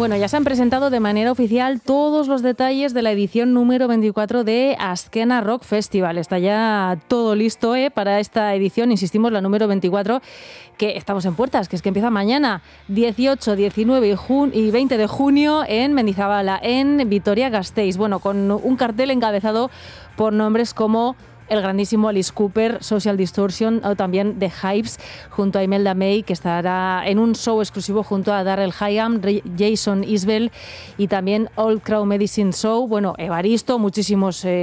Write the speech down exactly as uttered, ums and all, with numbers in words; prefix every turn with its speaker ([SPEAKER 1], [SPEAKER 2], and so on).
[SPEAKER 1] Bueno, ya se han presentado de manera oficial todos los detalles de la edición número veinticuatro de Azkena Rock Festival. Está ya todo listo ¿eh? para esta edición, insistimos, la número veinticuatro, que estamos en puertas, que es que empieza mañana, dieciocho, diecinueve y, jun- y veinte de junio en Mendizabala, en Vitoria-Gasteiz. Bueno, con un cartel encabezado por nombres como el grandísimo Alice Cooper, Social Distortion o también The Hypes, junto a Imelda May, que estará en un show exclusivo junto a Darrell Hyam, Jason Isbell y también Old Crow Medicine Show. Bueno, Evaristo, muchísimos eh,